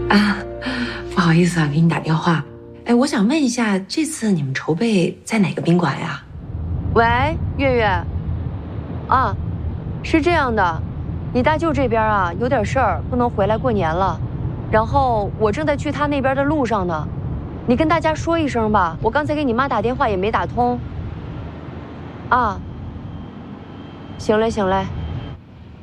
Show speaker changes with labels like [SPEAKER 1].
[SPEAKER 1] 啊，不好意思啊，给你打电话。哎，我想问一下，这次你们筹备在哪个宾馆呀？
[SPEAKER 2] 喂，月月。啊，是这样的，你大舅这边啊有点事儿，不能回来过年了。然后我正在去他那边的路上呢，你跟大家说一声吧。我刚才给你妈打电话也没打通。啊，行嘞行嘞。